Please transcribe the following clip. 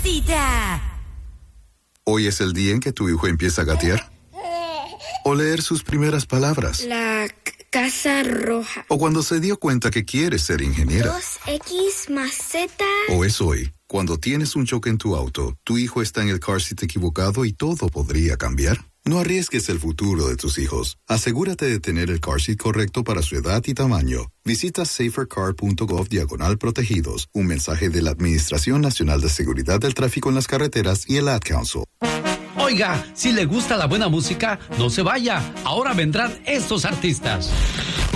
cita. Hoy es el día en que tu hijo empieza a gatear. O leer sus primeras palabras. La casa roja. O cuando se dio cuenta que quiere ser ingeniera. 2X más Z. O es hoy, cuando tienes un choque en tu auto, tu hijo está en el car seat equivocado y todo podría cambiar. No arriesgues el futuro de tus hijos. Asegúrate de tener el car seat correcto para su edad y tamaño. Visita safercar.gov/protegidos. Un mensaje de la Administración Nacional de Seguridad del Tráfico en las Carreteras y el Ad Council. Oiga, si le gusta la buena música, no se vaya. Ahora vendrán estos artistas.